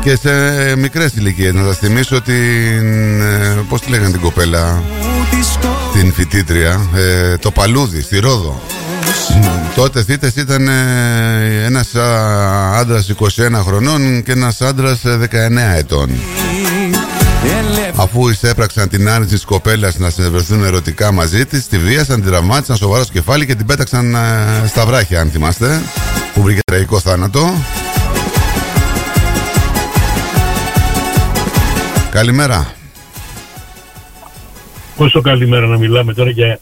Και σε μικρές ηλικίες. Να σας θυμίσω πώς τη λέγανε την κοπέλα, την φοιτήτρια, το Παλούδι στη Ρόδο. Τότε θύτες ήταν ένας άντρας 21 χρονών και ένας άντρας 19 ετών. Αφού εισέπραξαν την άρνηση της κοπέλας να συνευρεθούν ερωτικά μαζί της, τη βίασαν, την τραυμάτισαν σοβαρά στο κεφάλι και την πέταξαν στα βράχια, αν θυμάστε, που βρήκε τραγικό θάνατο. Καλημέρα. Πόσο καλημέρα να μιλάμε τώρα για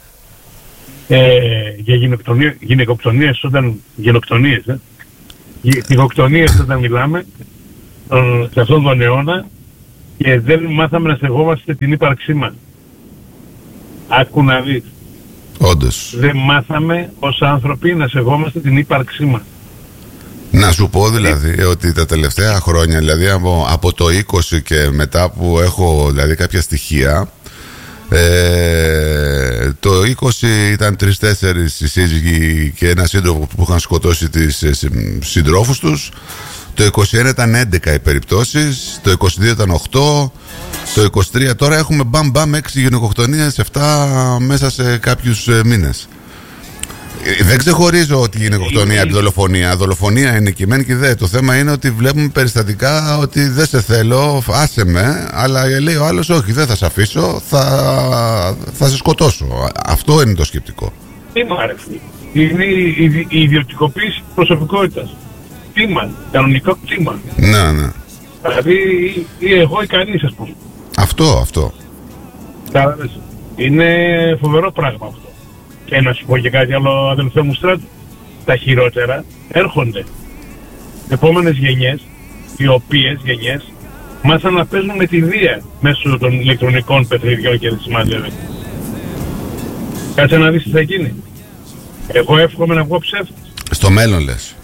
γυναικοκτονίες όταν γυναικοκτονίες όταν μιλάμε σε αυτόν τον αιώνα και δεν μάθαμε να σεβόμαστε την ύπαρξή μας. Άκου να δεις. Όντως. Δεν μάθαμε ως άνθρωποι να σεβόμαστε την ύπαρξή μας. Να σου πω δηλαδή ότι τα τελευταία χρόνια, δηλαδή από το 20 και μετά που έχω δηλαδή κάποια στοιχεία, το 20 ήταν 3-4 σύζυγοι και ένα σύντροφο που είχαν σκοτώσει τις συντρόφους τους. Το 21 ήταν 11 οι περιπτώσεις, το 22 ήταν 8, το 23 τώρα έχουμε μπαμ 6 γυναικοκτονίες, 7 μέσα σε κάποιους μήνες. Δεν ξεχωρίζω ότι η γυναικοκτονία είναι δολοφονία. Δολοφονία είναι κειμένη και δε. Το θέμα είναι ότι βλέπουμε περιστατικά ότι δεν σε θέλω, άσε με, αλλά λέει ο άλλος όχι, δεν θα σε αφήσω, θα σε σκοτώσω. Αυτό είναι το σκεπτικό. Τι μου αρέσει. Είναι η ιδιωτικοποίηση προσωπικότητας. Κτήμα, κανονικό κτήμα. Ναι. Δηλαδή ή εγώ ή κανείς, ας πούμε. Αυτό. Κατάλαβες. Είναι φοβερό πράγμα αυτό. Και να σου πω και κάτι άλλο, αδελφέ μου Στράτου. Τα χειρότερα έρχονται. Επόμενες γενιές, οι οποίες γενιές μάθαν να παίζουν με τη βία μέσω των ηλεκτρονικών παιχνιδιών και της μάζευε. Κάτσε να δεις τι θα γίνει. Εγώ εύχομαι να βγω ψεύτης. Στο μέλλον λες.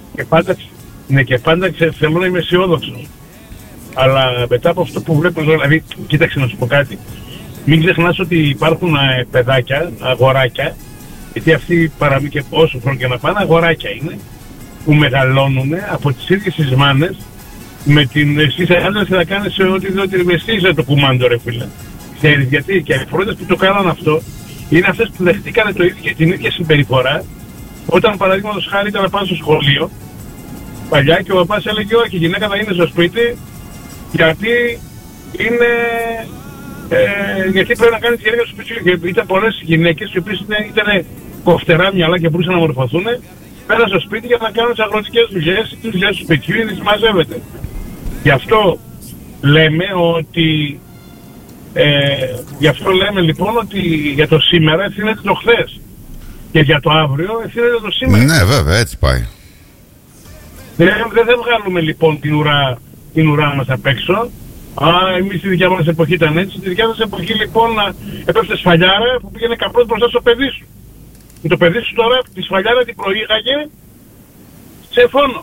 Και πάντα θέλω να είμαι αισιόδοξος. Αλλά μετά από αυτό που βλέπω, δηλαδή, κοίταξε να σου πω κάτι. Μην ξεχνάς ότι υπάρχουν παιδάκια, αγοράκια, γιατί αυτοί παραμείνουν και όσο χρόνο και να πάνε, αγοράκια είναι, που μεγαλώνουν από τις ίδιες τις μάνες με την εσείς άντρας θα κάνεις ότι εσύ είσαι το κουμάντο ρε φίλε. Ξέρεις γιατί? Και οι πρώτες που το κάναν αυτό είναι αυτές που δεχτήκανε την ίδια συμπεριφορά όταν παραδείγματος χάρη ήταν να πάνε στο σχολείο παλιά και ο παπάς έλεγε όχι, η γυναίκα θα είναι στο σπίτι γιατί είναι... γιατί πρέπει να κάνει τη γυναίκα στο σπίτι. Και ήταν πολλές γυναίκες οι οποίες ήταν κοφτερά μυαλά και μπορούσαν να μορφωθούν, πέραν στο σπίτι για να κάνουν τις αγροτικές δουλειές, τις δουλειές του σπιτιού ή τις μαζεύεται. Γι' αυτό λέμε ότι γι' αυτό λέμε λοιπόν ότι για το σήμερα ευθύνεται το χθες και για το αύριο ευθύνεται το σήμερα. Ναι βέβαια, έτσι πάει. Δεν βγάλουμε λοιπόν την ουρά μας απ' έξω. Εμείς στη δικιά μας εποχή ήταν έτσι. Στη δικιά μας εποχή λοιπόν έπεφτε σφαλιάρα που πήγαινε καπρός μπροστά στο παιδί σου. Και το παιδί σου τώρα τη σφαλιάρα την προήγαγε σε φόνο.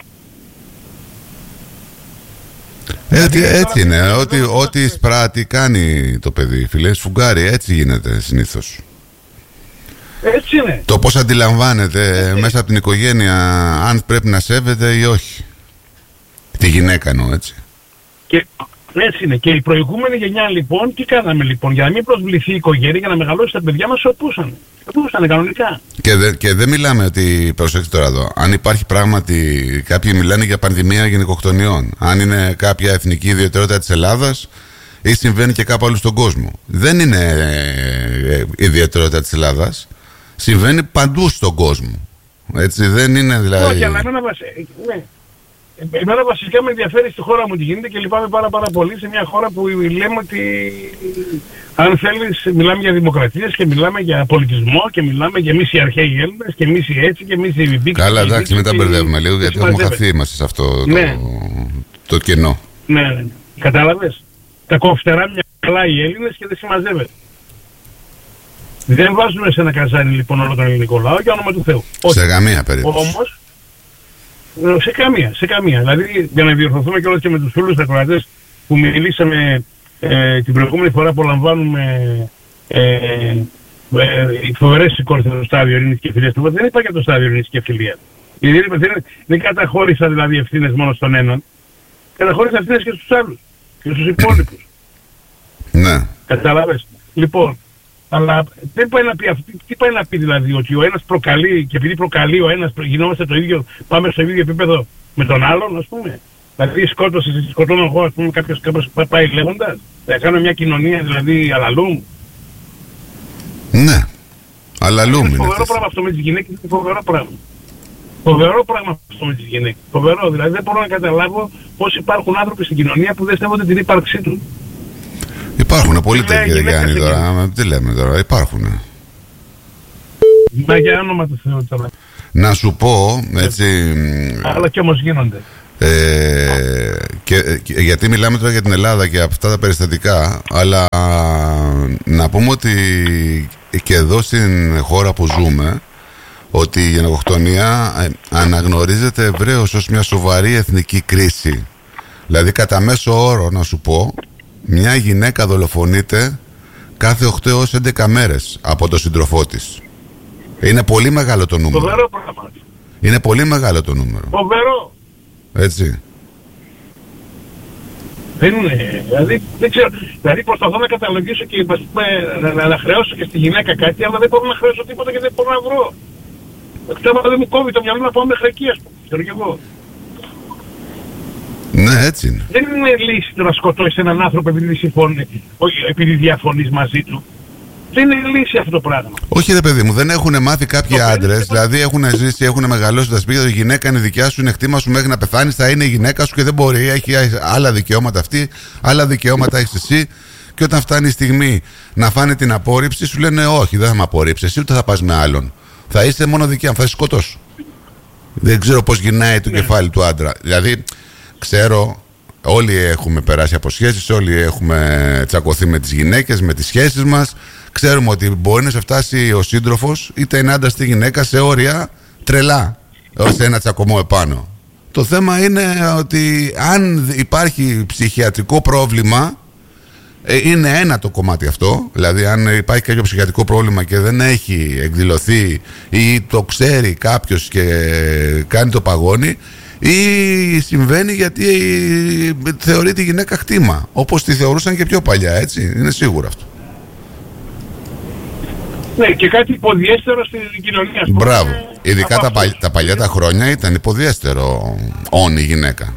Έτσι είναι. Ό,τι εισπράττει κάνει το παιδί, φίλε. Σφουγγάρι, έτσι γίνεται συνήθως. Έτσι είναι. Το πώς αντιλαμβάνεται μέσα από την οικογένεια αν πρέπει να σέβεται ή όχι. Τη γυναίκα εννοώ, έτσι. Και έτσι είναι. Και η προηγούμενη γενιά λοιπόν, τι κάναμε λοιπόν, για να μην προσβληθεί η οικογένεια, για να μεγαλώσει τα παιδιά μας, σωπούσανε. Σωπούσανε κανονικά. Και δεν μιλάμε ότι, προσέξτε τώρα εδώ, αν υπάρχει πράγματι, κάποιοι μιλάνε για πανδημία γυναικοκτονιών, αν είναι κάποια εθνική ιδιαιτερότητα της Ελλάδας ή συμβαίνει και κάπου αλλού στον κόσμο. Δεν είναι ιδιαιτερότητα της Ελλάδας, συμβαίνει παντού στον κόσμο. Έτσι δεν είναι δηλαδή... Όχι, αλλά εμένα βασικά με ενδιαφέρει στη χώρα μου τι γίνεται και λυπάμαι πάρα πολύ σε μια χώρα που λέμε ότι αν θέλεις μιλάμε για δημοκρατίες και μιλάμε για πολιτισμό και μιλάμε για εμείς οι αρχαίοι Έλληνες και εμείς οι έτσι και εμείς οι βιμπίκοι. Καλά, εντάξει, μην τα μπερδεύουμε λίγο γιατί έχουμε χαθεί είμαστε σε αυτό το κενό. Ναι, κατάλαβες. Τα κοφτερά μυαλά οι Έλληνες και δεν συμμαζεύεται. Δεν βάζουμε σε ένα καζάνι λοιπόν όλο τον ελληνικό λαό για όνομα του Θεού. Σε καμία περίπτωση. Όμως, σε καμία. Δηλαδή, για να διορθωθούμε κιόλας και με τους φίλους ακροατές που μιλήσαμε την προηγούμενη φορά που λαμβάνουμε οι φοβερές σηκώρες στο στάδιο ειρήνης και φιλίας. Δεν είπα για το στάδιο ειρήνης και φιλίας. Δεν καταχώρησα δηλαδή ευθύνες μόνο στον έναν. καταχώρησε ευθύνες και στους άλλους και στους υπόλοιπους. Ναι. Καταλάβες. Λοιπόν, αλλά δεν πάει να πει, τι πάει να πει δηλαδή, ότι ο ένας προκαλεί και επειδή προκαλεί ο ένας γινόμαστε το ίδιο, πάμε στο ίδιο επίπεδο με τον άλλον, ας πούμε. Δηλαδή σκοτώνω εγώ, ας πούμε, κάποιος πάει λέγοντας, θα κάνω μια κοινωνία δηλαδή αλαλούμ. Ναι, αλαλούμ είναι. Φοβερό πράγμα αυτό με τις γυναίκες, είναι φοβερό πράγμα. Φοβερό πράγμα αυτό με τις γυναίκες. Φοβερό, δηλαδή δεν μπορώ να καταλάβω πώς υπάρχουν άνθρωποι στην κοινωνία που δεν σέβονται την ύπαρξή του. Υπάρχουν πολλοί τέτοιοι, Γιάννη, τώρα. Τι λέμε τώρα, υπάρχουν. Μα για όνομα του Θεού τώρα. Να σου πω, έτσι... Αλλά κι όμως γίνονται. Γιατί μιλάμε τώρα για την Ελλάδα και αυτά τα περιστατικά, αλλά να πούμε ότι και εδώ στην χώρα που ζούμε, ότι η γενοκτονία αναγνωρίζεται ευρέως ως μια σοβαρή εθνική κρίση. Δηλαδή κατά μέσο όρο, να σου πω, μια γυναίκα δολοφονείται κάθε 8 έως 11 μέρες από τον σύντροφό της. Είναι πολύ μεγάλο το νούμερο. Φοβερό πράγμα. Είναι πολύ μεγάλο το νούμερο. Φοβερό. Έτσι. Δεν είναι. Δηλαδή, δεν ξέρω. Δηλαδή προσπαθώ να καταλογίσω και να χρεώσω και στη γυναίκα κάτι, αλλά δεν μπορώ να χρεώσω τίποτα και δεν μπορώ να βρω. Εκτός δεν μου κόβει το μυαλό να πάω μέχρι εκεί, ας πούμε. Ξέρω κι εγώ. Ναι, έτσι είναι. Δεν είναι λύση το να σκοτώσεις έναν άνθρωπο επειδή διαφωνείς μαζί του. Δεν είναι λύση αυτό το πράγμα. Όχι ρε παιδί μου, δεν έχουν μάθει κάποιοι άντρες, δηλαδή έχουν ζήσει, έχουν μεγαλώσει τα σπίτια, η γυναίκα είναι δικιά σου, είναι κτήμα σου μέχρι να πεθάνεις, θα είναι η γυναίκα σου και δεν μπορεί, έχει άλλα δικαιώματα αυτή, άλλα δικαιώματα έχεις εσύ. Και όταν φτάνει η στιγμή να φάνε την απόρριψη, σου λένε όχι, δεν θα με απορρίψεις, εσύ ούτε θα πας με άλλον. Θα είσαι μόνο δικιά μου, θα σε σκοτώσω. Δεν ξέρω πώς γυρνάει το κεφάλι του άντρα. Δηλαδή, ξέρω, όλοι έχουμε περάσει από σχέσεις, όλοι έχουμε τσακωθεί με τις γυναίκες, με τις σχέσεις μας. Ξέρουμε ότι μπορεί να σε φτάσει ο σύντροφος, είτε είναι άντρας είτε γυναίκα, σε όρια τρελά, ώστε ένα τσακωμό επάνω. Το θέμα είναι ότι αν υπάρχει ψυχιατρικό πρόβλημα, είναι ένα το κομμάτι αυτό. Δηλαδή, αν υπάρχει κάποιο ψυχιατρικό πρόβλημα και δεν έχει εκδηλωθεί ή το ξέρει κάποιος και κάνει το παγόνι, ή συμβαίνει γιατί θεωρεί τη γυναίκα κτήμα, όπως τη θεωρούσαν και πιο παλιά, έτσι. Είναι σίγουρο αυτό. Ναι, και κάτι υποδιέστερο στην κοινωνία. Μπράβο. Ειδικά τα παλιά τα χρόνια ήταν υποδιέστερο η γυναίκα.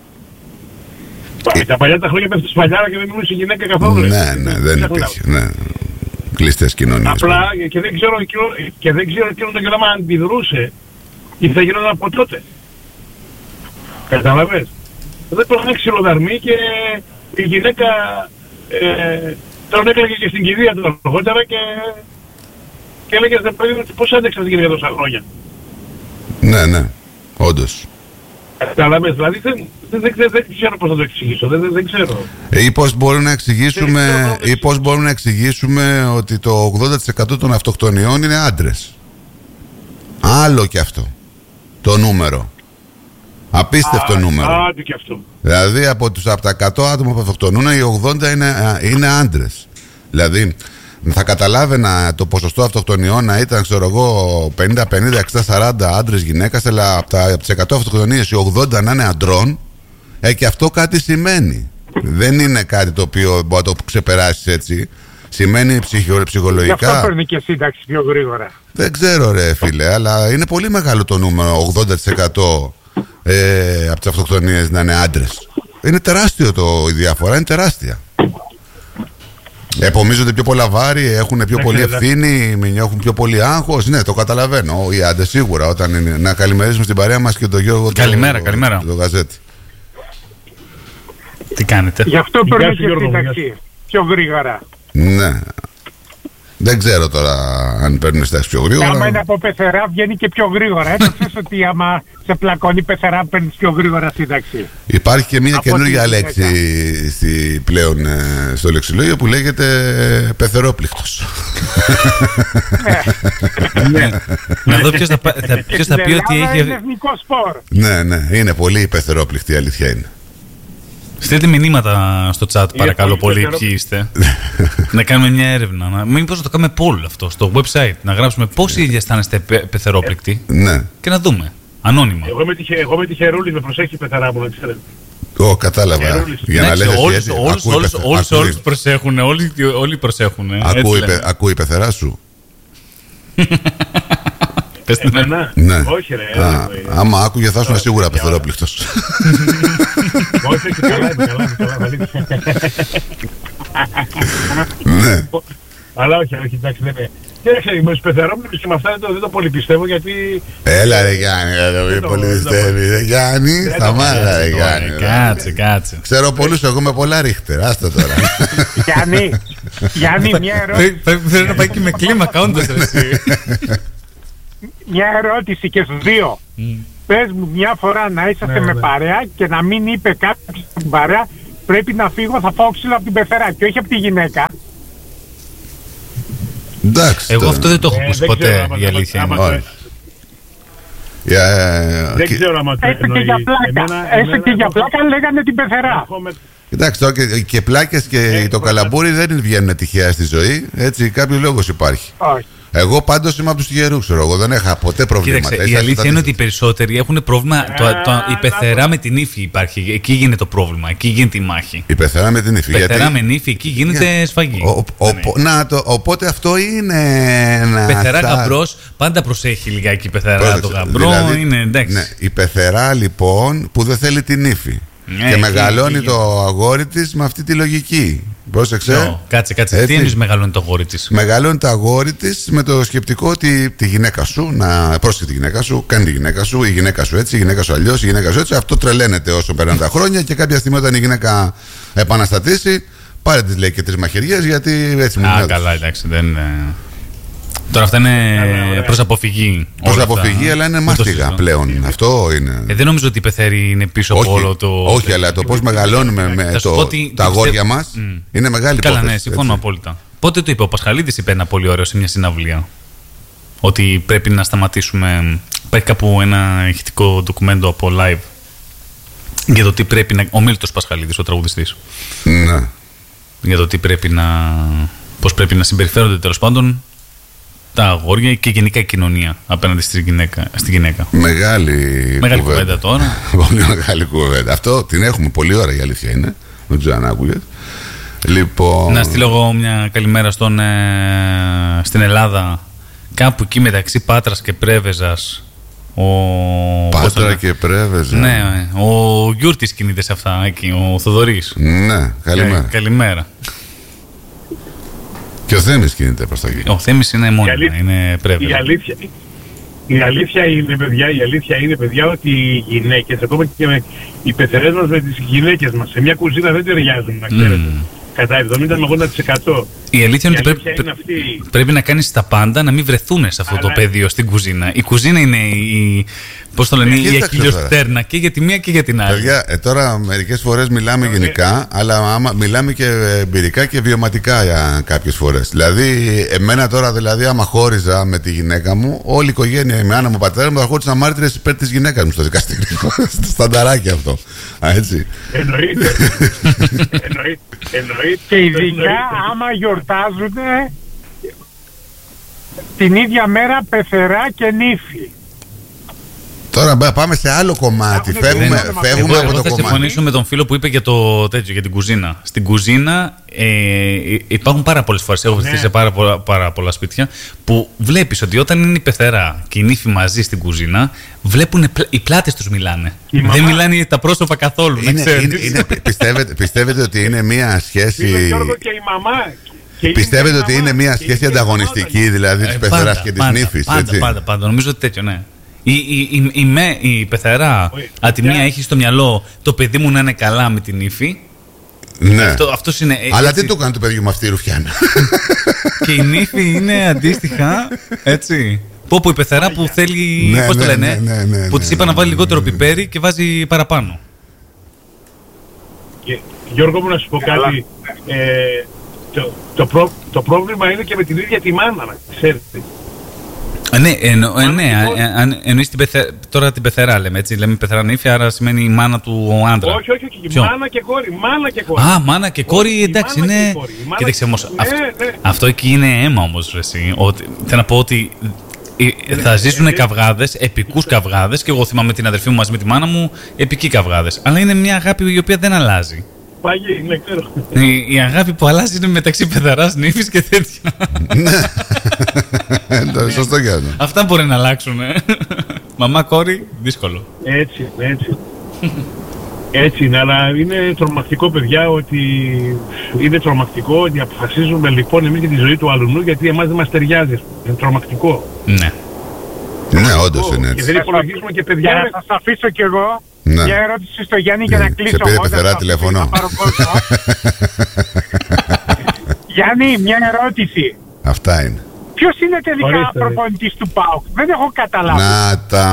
Τα παλιά τα χρόνια πέφτει σπαλιάρα και δεν μιλούσε η γυναίκα καθόλου. Ναι, δεν υπήρχε. Ναι. Κλειστές κοινωνίες. Απλά και δεν ξέρω εκείνο το καιρό αν αντιδρούσε ή θα γινόταν από τότε. Καταλαβες. Δεν πρέπει να ξυλοδαρμή και η γυναίκα τον έκλαιγε και στην κηδεία του αργότερα και έλεγε στον παιδί μου πώς άντεξε την γυναίκα τόσα χρόνια. Ναι, όντως. Καταλαβες, δηλαδή δεν ξέρω πώς θα το εξηγήσω, δεν ξέρω. Ή πώς μπορούμε να εξηγήσουμε ότι το 80% των αυτοκτονιών είναι άντρες. Άλλο και αυτό το νούμερο. Απίστευτο νούμερο. Άντε και αυτό. Δηλαδή από τα 100 άτομα που αυτοκτονούν, οι 80 είναι άντρες. Δηλαδή θα καταλάβαινα το ποσοστό αυτοκτονιών να ήταν, ξέρω εγώ, 50, 60, 40 άντρες γυναίκας, αλλά από τις 100 αυτοκτονίες οι 80 να είναι αντρών, και αυτό κάτι σημαίνει. Δεν είναι κάτι το οποίο μπορεί να το ξεπεράσεις έτσι. Σημαίνει ψυχολογικά. Γι' αυτό παίρνει και σύνταξη πιο γρήγορα. Δεν ξέρω ρε φίλε, αλλά είναι πολύ μεγάλο το νούμερο, 80% από τις αυτοκτονίες να είναι άντρες. Είναι τεράστιο η διαφορά, είναι τεράστια. Επομίζονται πιο πολλά βάρη, έχουν πιο πολύ ευθύνη, έχουν πιο πολύ άγχος. Ναι, το καταλαβαίνω. Οι άντρες σίγουρα. Όταν είναι. Να καλημερίσουμε στην παρέα μας και τον Γιώργο. Καλημέρα. Το Γαζέτη. Τι κάνετε? Γι' αυτό παίρνει και σύνταξη πιο γρήγορα. Ναι. Δεν ξέρω τώρα αν παίρνουν στάξη πιο γρήγορα. Άμα είναι από πεθερά βγαίνει και πιο γρήγορα. Ξέρεις ότι άμα σε πλακώνει πεθερά παίρνεις πιο γρήγορα σύνταξη. Υπάρχει και μια καινούργια λέξη πλέον στο λεξιλόγιο που λέγεται πεθερόπληκτος. Να δω ποιος θα πει ότι έχει... Είναι εθνικό σπορ. Ναι, είναι πολύ πεθερόπληκτη, η αλήθεια είναι. Στείλτε μηνύματα στο chat παρακαλώ πολύ ποιοι είστε. Να κάνουμε μια έρευνα. Μήπως να το κάνουμε poll αυτό στο website. Να γράψουμε πόσοι αισθάνεστε πεθερόπληκτοι. Ναι. Και να δούμε. Ανώνυμα. Εγώ με τη χερούλη με προσέχει η πεθερά μου, να ξέρετε. Κατάλαβα. Για να λέτε όλοι προσέχουν. Όλοι προσέχουν. Ακούει η πεθερά σου. Ναι. Όχι ρε. Άμα άκουγε θα ήσουν σίγουρα πεθερόπληκτος. Όχι, καλά. Ναι. Αλλά όχι, εντάξει, δεν είναι. Κοίταξε, με τους πεθερόπληκτους και με αυτά δεν το πολύ πιστεύω γιατί... Έλα ρε Γιάννη, δεν το πολύ πιστεύει. Γιάννη, σταμάτα ρε Γιάννη. Κάτσε. Ξέρω πολλούς, εγώ με πολλά ρίχτερ, άστα τώρα. Γιάννη, μια ερώτηση. Πρέπει να πάει και με κλίμακα, όντως ρε εσύ. Μια ερώτηση και στους δύο. Πες μου μια φορά να είσαστε με παρέα και να μην είπε κάποιος στην παρέα πρέπει να φύγω, θα φάω ξύλο από την πεθερά και όχι από τη γυναίκα. Εντάξει, εγώ αυτό δεν το έχω ακούσει ποτέ, η αλήθεια είναι. Δεν ξέρω άμα το εννοεί. Έστω και για πλάκα λέγανε την πεθερά. Κοιτάξτε, και πλάκες και το καλαμπούρι δεν βγαίνουν τυχαία στη ζωή. Έτσι, κάποιος λόγος υπάρχει. Όχι. Εγώ πάντως είμαι από τους τυχερούς, ξέρω εγώ. Δεν είχα ποτέ προβλήματα. Κοίταξε, η αλήθεια είναι ότι οι περισσότεροι έχουν πρόβλημα. Η πεθερά με την ύφη υπάρχει. Εκεί γίνεται το πρόβλημα. Εκεί γίνεται η μάχη. Η πεθερά με την ύφη. Η πεθερά με την ύφη, εκεί γίνεται σφαγή. Οπότε αυτό είναι. Πεθερά γαμπρός, πάντα προσέχει λιγάκι η πεθερά το γαμπρό. Είναι εντάξει. Ναι, η πεθερά λοιπόν που δεν θέλει την ύφη. Και μεγαλώνει το αγόρι της με αυτή τη λογική. Πρόσεξε. Κάτσε. Τι εννοείς μεγαλώνει το αγόρι της? Μεγαλώνει το αγόρι της με το σκεπτικό ότι τη γυναίκα σου, πρόσεχε τη γυναίκα σου, κάνει τη γυναίκα σου, η γυναίκα σου έτσι, η γυναίκα σου αλλιώς, η γυναίκα σου έτσι. Αυτό τρελαίνεται όσο περνάνε τα χρόνια και κάποια στιγμή όταν η γυναίκα επαναστατήσει, πάρε της λέει και 3 μαχαιριές γιατί έτσι μου λέει. Καλά, εντάξει, δεν είναι. Τώρα αυτά είναι προς αποφυγή. Προς αποφυγή, αλλά είναι μάστιγα πλέον. Αυτό είναι. Δεν νομίζω ότι η πεθέρη είναι πίσω από όλο το. Όχι, αλλά το πώς μεγαλώνουμε με τα αγόρια μας είναι μεγάλη υπόθεση. Καλά, ναι, συμφωνώ απόλυτα. Πότε το είπε ο Πασχαλίδης, είπε ένα πολύ ωραίο σε μια συναυλία. Ότι πρέπει να σταματήσουμε. Υπάρχει κάπου ένα ηχητικό ντοκουμέντο από live για το τι πρέπει να. Ο Μίλτος Πασχαλίδης, ο τραγουδιστής. Ναι. Για το τι πρέπει να. Πώς πρέπει να συμπεριφέρονται τέλος πάντων τα αγόρια και γενικά η κοινωνία απέναντι στη γυναίκα. Μεγάλη κουβέντα τώρα. Πολύ μεγάλη κουβέντα. Αυτό την έχουμε πολλή ώρα, η αλήθεια είναι. Δεν ξέρω αν άκουγες. Λοιπόν... Να στείλω εγώ μια καλημέρα στην Ελλάδα, κάπου εκεί μεταξύ Πάτρας και Πρέβεζας. Πάτρα και Πρέβεζα. Ναι, ο Γιούρτης κινείται σε αυτά εκεί, ο Θοδωρής. Ναι, καλημέρα. Καλημέρα. Και ο Θέμης κινείται προς τα εκεί. Ο Θέμης είναι μόνιμα, είναι Πρέβεζα. Η αλήθεια είναι, παιδιά, ότι οι γυναίκες, ακόμα και οι πεθερές μας με τις γυναίκες μας, σε μια κουζίνα δεν ταιριάζουν, να ξέρετε. Κατά 70 με 80%. Η αλήθεια είναι ότι πρέπει να κάνεις τα πάντα να μην βρεθούν σε αυτό το πεδίο στην κουζίνα. Η κουζίνα είναι πώς το λένε, η εκχυλιοστέρνα και για τη μία και για την άλλη. Παιδιά, τώρα μερικές φορές μιλάμε γενικά, αλλά μιλάμε και εμπειρικά και βιωματικά για κάποιες φορές. Δηλαδή, εμένα τώρα, άμα χώριζα με τη γυναίκα μου, όλη η οικογένεια, η μάνα μου, ο πατέρα μου, θα χώρισαν μάρτυρες υπέρ της γυναίκας μου στο δικαστήριο. Στο στανταράκι αυτό. Έτσι. Εννοείται. Και ειδικά άμα γιορτάζουν την ίδια μέρα πεθερά και νύφη. Τώρα πάμε σε άλλο κομμάτι. Φεύγουμε από το κομμάτι. Θα συμφωνήσω με τον φίλο που είπε για το τέτοιο, για την κουζίνα. Στην κουζίνα υπάρχουν πάρα πολλές φορές. Έχω βρεθεί σε πάρα πολλά σπίτια που βλέπεις ότι όταν είναι η πεθερά και η νύφη μαζί στην κουζίνα, βλέπουν οι πλάτες τους μιλάνε. Δεν μιλάνε τα πρόσωπα καθόλου. Πιστεύετε ότι είναι μια σχέση. Και η μαμά. Πιστεύετε ότι είναι μια σχέση ανταγωνιστική, δηλαδή της πεθεράς και της νύφης? Πάντα. Νομίζω ότι τέτοιο, ναι. Η πεθερά από τη μία έχει στο μυαλό το παιδί μου να είναι καλά με την ύφη. Ναι. Αυτός είναι, αλλά τι το κάνει το παιδί μου αυτή η ρουφιάνα? Και η νύφη είναι αντίστοιχα έτσι. Που η πεθερά που θέλει, πώς το λένε, που της είπα να βάλει λιγότερο πιπέρι και βάζει παραπάνω. Γιώργο μου, να σου πω κάτι. Το πρόβλημα είναι και με την ίδια τη μάνα, να ξέρετε. Ναι, εννοείς τώρα την πεθερά, λέμε έτσι. Λέμε πεθερά νύφη, άρα σημαίνει η μάνα του άντρα. Όχι, μάνα και κόρη. Α, μάνα και κόρη, εντάξει, είναι. Κοίταξε όμως, αυτό εκεί είναι αίμα όμως, εσύ. Θέλω να πω ότι Θα ζήσουν καυγάδες, επικούς καυγάδες, και εγώ θυμάμαι την αδερφή μου μαζί με τη μάνα μου, επικοί καυγάδες. Αλλά είναι μια αγάπη η οποία δεν αλλάζει. Πάγει, ναι, ξέρω. Η αγάπη που αλλάζει είναι μεταξύ παιδαράς, νύφης και τέτοια. Ναι. Σωστό και αυτό. Αυτά μπορεί να αλλάξουν. Μαμά, κόρη, δύσκολο. Έτσι. Έτσι είναι, αλλά είναι τρομακτικό, παιδιά, ότι αποφασίζουμε λοιπόν εμείς για τη ζωή του αλουνού, γιατί εμάς δεν μας ταιριάζει. Είναι τρομακτικό. Ναι. Ναι, όντως είναι Και έτσι. δεν υπολογίζουμε και παιδιά. Για να σας αφήσω κι εγώ Ναι. μια ερώτηση στο Γιάννη για να κλείσω. Σε πήρε εγώ, πεθερά θα τηλέφωνο. θα πάρω κόσμο. Γιάννη, μια ερώτηση. Αυτά είναι. Ποιος είναι τελικά Ορίστε. προπονητής του ΠΑΟΚ? Δεν έχω καταλάβει. Να τα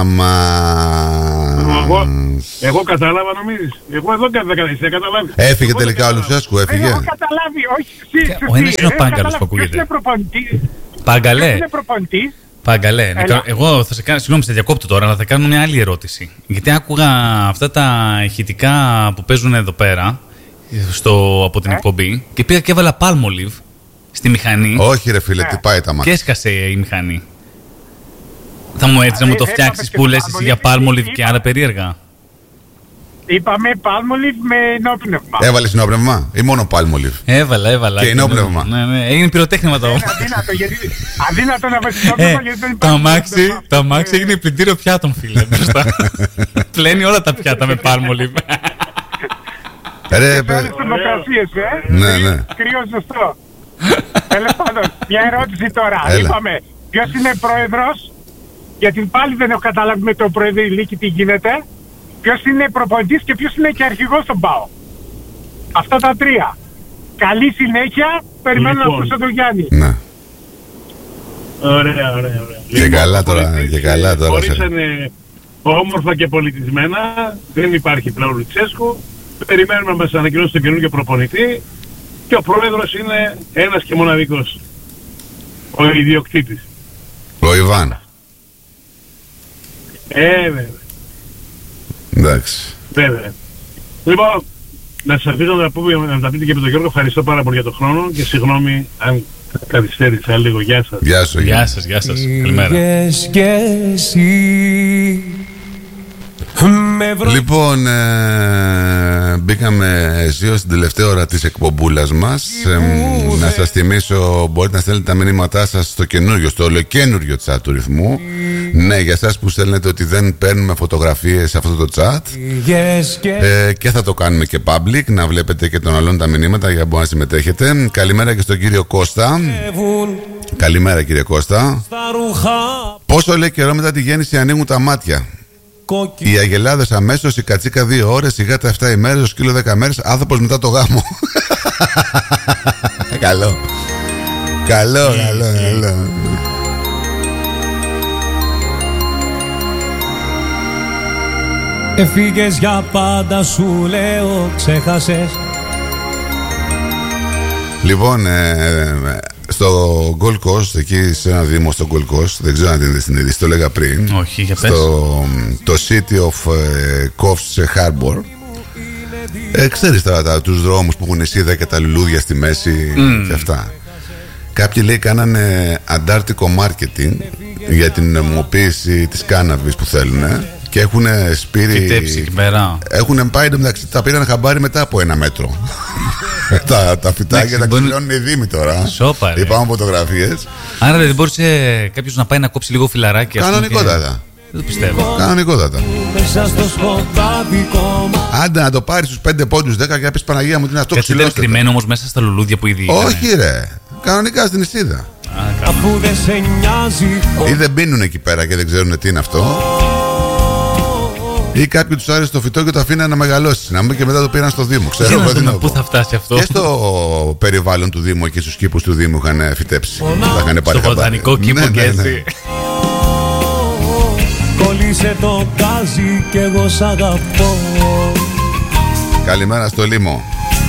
Εγώ κατάλαβα, νομίζεις. Εγώ εδώ δεν καταλάβει. Έφυγε τελικά ο Λουτσέσκου, Δεν έφυγε. έχω καταλάβει. Όχι, Ο ένας είναι ο Πάγκαλος που ακούγεται. Ποιος είναι προπονητής? Παγκαλέ. Ποιος είναι προπονητής? Παγκαλέ. Έλα. Εγώ θα σε κάνω, συγγνώμη, σε διακόπτω τώρα, αλλά θα κάνω μια άλλη ερώτηση. Γιατί άκουγα αυτά τα ηχητικά που παίζουν εδώ πέρα από την εκπομπή και πήγα και έβαλα Palmolive στη μηχανή Όχι ρε φίλε, τι πάει τα και μάτια. έσκασε η μηχανή. Θα μου έτσι να μου το Έπαμε φτιάξεις και που το λες εσύ Palmolive, για Palmolive και είπα. άλλα περίεργα. Είπαμε Palmolive με ενόπνευμα. Έβαλε συνόπνευμα ή μόνο Palmolive? Έβαλα. Και ενόπνευμα. Ναι, έγινε πυροτέχνημα το. Είναι αδύνατο να βάλεις ενόπνευμα γιατί δεν Το υπάρχει. αμάξι, το αμάξι έγινε πλυντήριο πιάτων, φίλε. Μπροστά. Πλένει όλα τα πιάτα με Palmolive. Ρε, Όλες τις θερμοκρασίες, Ναι. Κρύο ζεστό. Τέλος πάντων, μια ερώτηση τώρα. Έλα. Είπαμε, ποιος είναι πρόεδρος, γιατί πάλι δεν έχω καταλάβει με τον πρόεδρο Ηλίκη τι γίνεται. Ποιος είναι προπονητής και ποιος είναι και αρχηγός στον ΠΑΟ. Αυτά τα τρία. Καλή συνέχεια, περιμένω Λοιπόν. να ακούσω τον Γιάννη. Ναι. Ωραία. Και καλά τώρα, και καλά τώρα. Χωρίσανε όμορφα και πολιτισμένα. Δεν υπάρχει πλέον Λουτσέσκου. Περιμένουμε να μας ανακοινώσει τον καινούργιο προπονητή. Και ο πρόεδρος είναι ένας και μοναδικός. Ο ιδιοκτήτης. Ο Ιβάν. Βέβαια. Εντάξει. Βέβαια. Λοιπόν, να σας αφήσω να τα πείτε και με τον Γιώργο. Ευχαριστώ πάρα πολύ για τον χρόνο και συγγνώμη αν καθυστέρησα λίγο. Γεια σας. Γεια σου. Γεια σας. Καλημέρα. Λοιπόν, μπήκαμε αισίως στην τελευταία ώρα της εκπομπούλας μας. Να σας θυμίσω, μπορείτε να στέλνετε τα μηνύματά σας στο καινούριο, στο ολοκένουριο chat του ρυθμού. Ναι, για εσάς που στέλνετε ότι δεν παίρνουμε φωτογραφίες σε αυτό το chat, και θα το κάνουμε και public, να βλέπετε και των άλλων τα μηνύματα για να μπορείτε να συμμετέχετε. Καλημέρα και στον κύριο Κώστα. Καλημέρα κύριε Κώστα. Πόσο λέει καιρό μετά τη γέννηση ανοίγουν τα μάτια? Οι αγελάδες αμέσως, η κατσίκα 2 ώρες, η γάτα 7 ημέρες, ο σκύλο 10 μέρες, άνθρωπος μετά το γάμο. Καλό. Έφυγες για πάντα, σου λέω, ξέχασες. Λοιπόν, στο Gold Coast, εκεί σε ένα δήμο στο Gold Coast, δεν ξέρω αν την είδες την είδηση, το λέγα πριν. Όχι, για πες. Το City of Coffs Harbor. Ξέρεις τώρα τους δρόμους που έχουν σίδα και τα λουλούδια στη μέση και αυτά. Κάποιοι λέει κάνανε αντάρτικο marketing για την νομιμοποίηση της κάναβης που θέλουν και έχουν σπείρει. Φυτέψει εκεί πέρα. Έχουν πάει εντωμεταξύ, τα πήραν χαμπάρι μετά από 1 μέτρο. τα φυτάκια τα ξυλώνουν οι δήμοι τώρα. Σόπα, ρε. Υπάρχουν φωτογραφίες. Άρα δεν μπορούσε κάποιος να πάει να κόψει λίγο φιλαράκι? Κανονικότατα. Δεν το πιστεύω. Κανονικότατα. Μέσα στο σκοτάδι κόμμα. Άντε να το πάρεις στους 5 πόντους 10 και να πεις Παναγία μου τι είναι αυτό, Κάτι ήταν ξυλώστε το. κρυμμένο όμως μέσα στα λουλούδια που ήδη ήταν. Όχι ρε, κανονικά στην εισίδα. Αφού δεν σε νοιάζει. Ή δεν μπαίνουν εκεί πέρα και δεν ξέρουν τι είναι αυτό. Ή κάποιοι τους άρεσε το φυτό και το αφήναν να μεγαλώσει. Να μην και μετά το πήραν στο Δήμο. Ξέρω Για να εγώ τι δούμε να πού πω. θα φτάσει αυτό. Και στο περιβάλλον του Δήμου και στους κήπους του Δήμου είχαν φυτέψει. Τα είχαν πάρει Στο χαμπάρι. βοτανικό κήπο Ναι, και ναι, ναι. έτσι. Κολλήσε το γκάζι κι εγώ σ' αγαπώ. Καλημέρα στο Λίμο.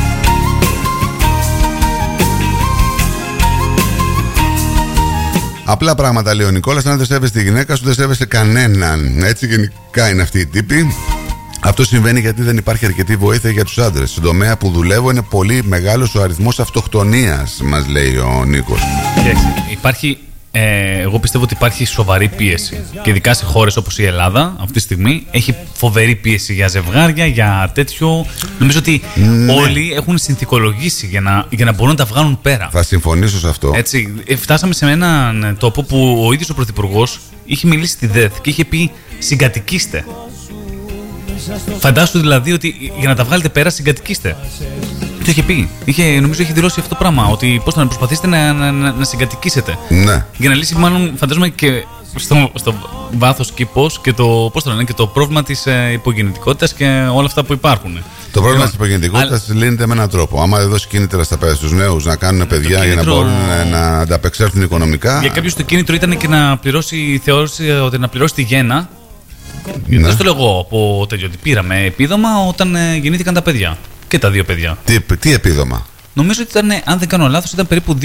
Απλά πράγματα λέει ο Νικόλας. Αν δεν σέβεσαι τη γυναίκα σου, δεν σέβεσαι κανέναν. Έτσι γενικά είναι αυτή η τύπη. Αυτό συμβαίνει γιατί δεν υπάρχει αρκετή βοήθεια για τους άντρες. Στον τομέα που δουλεύω είναι πολύ μεγάλος ο αριθμός αυτοκτονίας, μας λέει ο Νίκος. Υπάρχει εγώ πιστεύω ότι υπάρχει σοβαρή πίεση. Και ειδικά σε χώρες όπως η Ελλάδα, αυτή τη στιγμή, έχει φοβερή πίεση για ζευγάρια, για τέτοιο. Νομίζω ότι όλοι έχουν συνθηκολογήσει για να μπορούν να τα βγάλουν πέρα. Θα συμφωνήσω σε αυτό. Έτσι, φτάσαμε σε έναν τόπο που ο ίδιος ο Πρωθυπουργός είχε μιλήσει στη ΔΕΘ και είχε πει συγκατοικήστε. Φαντάσου δηλαδή ότι για να τα βγάλετε πέρα συγκατοικήστε. Το είχε πει. Νομίζω είχε δηλώσει αυτό το πράγμα. Ότι πώς να προσπαθήσετε να συγκατοικήσετε. Ναι. Για να λύσει, μάλλον φαντάζομαι και στο βάθος και πώς και και το πρόβλημα της υπογεννητικότητας και όλα αυτά που υπάρχουν. Το πρόβλημα της υπογεννητικότητας λύνεται με έναν τρόπο. Άμα δεν δώσει κίνητρα στους νέους να κάνουν παιδιά για να μπορούν να ανταπεξέλθουν οικονομικά. Για κάποιους το κίνητρο ήταν και να πληρώσει, θεώρησε ότι να πληρώσει τη γέννα. Ναι. Δεν στο λέω εγώ από τέτοιο ότι πήραμε επίδομα όταν γεννήθηκαν τα παιδιά. Και τα δύο παιδιά. Τι επίδομα? Νομίζω ότι ήταν, αν δεν κάνω λάθος, ήταν περίπου